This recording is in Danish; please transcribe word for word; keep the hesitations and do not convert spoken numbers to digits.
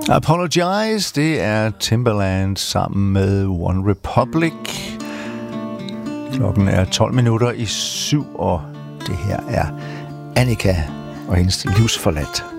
Apologize, det er Timbaland sammen med One Republic. Klokken er tolv minutter i syv, og det her er Annika og hendes livsforladt.